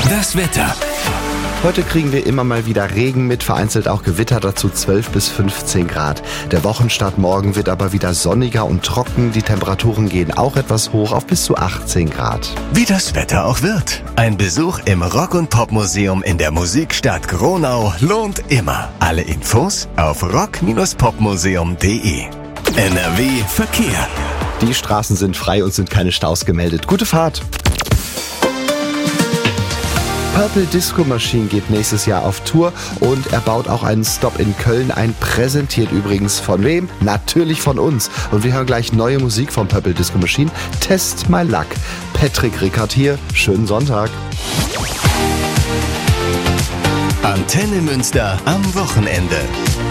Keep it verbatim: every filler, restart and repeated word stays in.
Das Wetter. Heute kriegen wir immer mal wieder Regen mit, vereinzelt auch Gewitter, dazu zwölf bis fünfzehn Grad. Der Wochenstart morgen wird aber wieder sonniger und trocken. Die Temperaturen gehen auch etwas hoch auf bis zu achtzehn Grad. Wie das Wetter auch wird. Ein Besuch im Rock- und Popmuseum in der Musikstadt Gronau lohnt immer. Alle Infos auf rock Bindestrich popmuseum punkt de. N R W Verkehr. Die Straßen sind frei und sind keine Staus gemeldet. Gute Fahrt! Purple Disco Machine geht nächstes Jahr auf Tour und er baut auch einen Stop in Köln ein, präsentiert übrigens von wem? Natürlich von uns. Und wir hören gleich neue Musik von Purple Disco Machine. Test My Luck. Patrick Rickard hier. Schönen Sonntag. Antenne Münster am Wochenende.